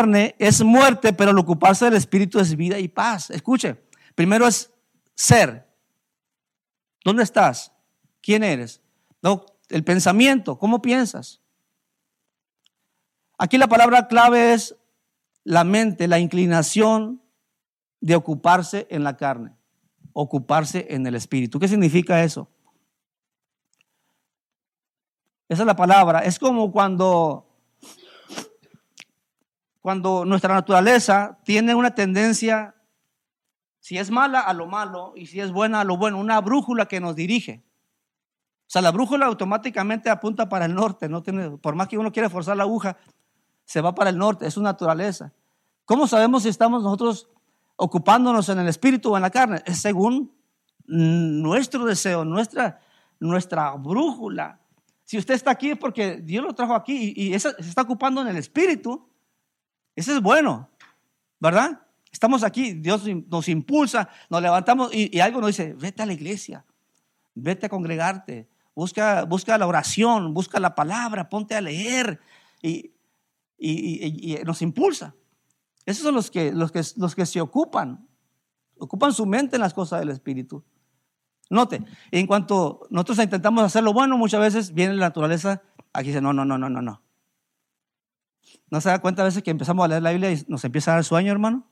carne es muerte, pero el ocuparse del espíritu es vida y paz. Escuche, primero es ser. ¿Dónde estás? ¿Quién eres? No, el pensamiento, ¿cómo piensas? Aquí la palabra clave es la mente, la inclinación de ocuparse en la carne, ocuparse en el espíritu. ¿Qué significa eso? Esa es la palabra. Es como cuando nuestra naturaleza tiene una tendencia, si es mala, a lo malo, y si es buena, a lo bueno, una brújula que nos dirige. O sea, la brújula automáticamente apunta para el norte, no tiene, por más que uno quiera forzar la aguja, se va para el norte, es su naturaleza. ¿Cómo sabemos si estamos nosotros ocupándonos en el espíritu o en la carne? Es según nuestro deseo, nuestra brújula. Si usted está aquí es porque Dios lo trajo aquí y se está ocupando en el espíritu. Eso es bueno, ¿verdad? Estamos aquí, Dios nos impulsa, nos levantamos y algo nos dice, vete a la iglesia, vete a congregarte, busca la oración, busca la palabra, ponte a leer y nos impulsa. Esos son los que se ocupan su mente en las cosas del espíritu. Note, en cuanto nosotros intentamos hacer lo bueno, muchas veces viene la naturaleza, aquí dice, no. ¿No se da cuenta a veces que empezamos a leer la Biblia y nos empieza a dar sueño, hermano?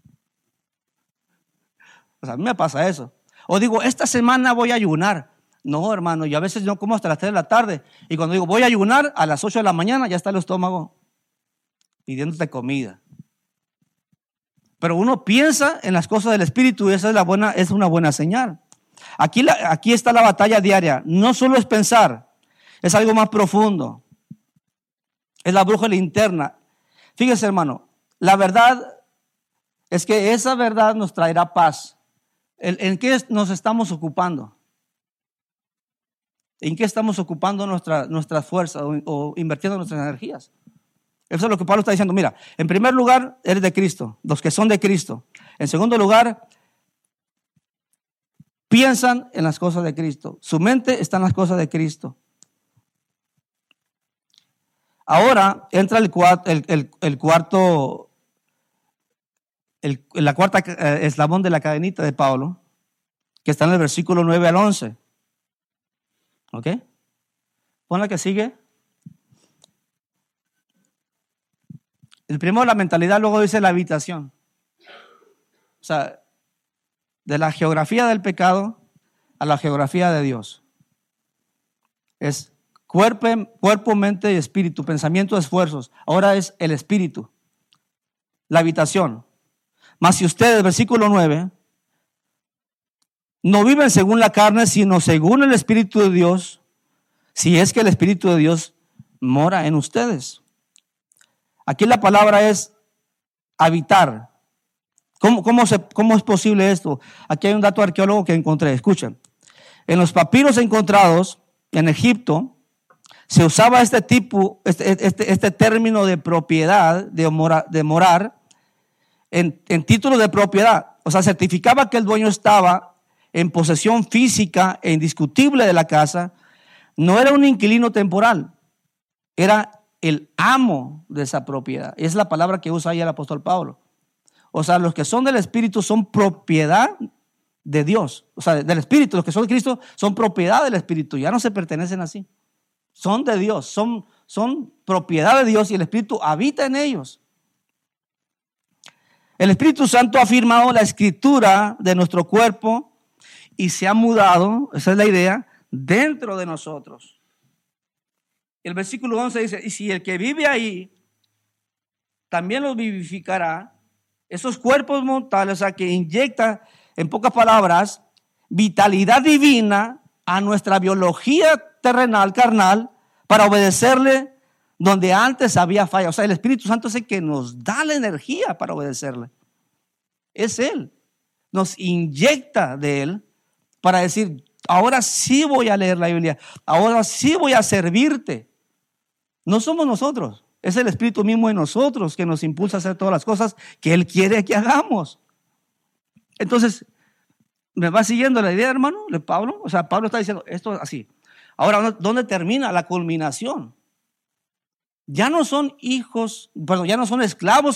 O sea, a mí me pasa eso. O digo, esta semana voy a ayunar. No, hermano, yo a veces no como hasta las 3 de la tarde. Y cuando digo, voy a ayunar, a las 8 de la mañana ya está el estómago pidiéndote comida. Pero uno piensa en las cosas del espíritu y esa es una buena señal. Aquí está la batalla diaria. No solo es pensar, es algo más profundo. Es la brújula interna. Fíjese, hermano, la verdad es que esa verdad nos traerá paz. ¿En qué nos estamos ocupando? ¿En qué estamos ocupando nuestra fuerza o invirtiendo nuestras energías? Eso es lo que Pablo está diciendo. Mira, en primer lugar, eres de Cristo, los que son de Cristo. En segundo lugar, piensan en las cosas de Cristo. Su mente está en las cosas de Cristo. Ahora entra la cuarta eslabón de la cadenita de Pablo, que está en el versículo 9 al 11. ¿Ok? Pon la que sigue. El primero la mentalidad, luego dice la habitación. O sea, de la geografía del pecado a la geografía de Dios. Es cuerpo, mente y espíritu, pensamiento, esfuerzos. Ahora es el espíritu, la habitación. Mas si ustedes, versículo 9, no viven según la carne, sino según el Espíritu de Dios, si es que el Espíritu de Dios mora en ustedes. Aquí la palabra es habitar. ¿Cómo es posible esto? Aquí hay un dato arqueólogo que encontré. Escuchen. En los papiros encontrados en Egipto, se usaba este término de propiedad, de morar, en título de propiedad. O sea, certificaba que el dueño estaba en posesión física e indiscutible de la casa. No era un inquilino temporal, era el amo de esa propiedad. Es la palabra que usa ahí el apóstol Pablo. O sea, los que son del Espíritu son propiedad de Dios. O sea, del Espíritu, los que son de Cristo son propiedad del Espíritu. Ya no se pertenecen así. Son de Dios, son propiedad de Dios y el Espíritu habita en ellos. El Espíritu Santo ha firmado la escritura de nuestro cuerpo y se ha mudado, esa es la idea, dentro de nosotros. El versículo 11 dice, y si el que vive ahí también los vivificará, esos cuerpos mortales, o sea, que inyecta, en pocas palabras, vitalidad divina a nuestra biología terrenal, carnal, para obedecerle donde antes había falla. O sea, el Espíritu Santo es el que nos da la energía para obedecerle. Es Él. Nos inyecta de Él para decir, ahora sí voy a leer la Biblia, ahora sí voy a servirte. No somos nosotros, es el Espíritu mismo en nosotros que nos impulsa a hacer todas las cosas que Él quiere que hagamos. Entonces, ¿me va siguiendo la idea, hermano, de Pablo? O sea, Pablo está diciendo esto así. Ahora, ¿dónde termina la culminación? Ya no son hijos, ya no son esclavos,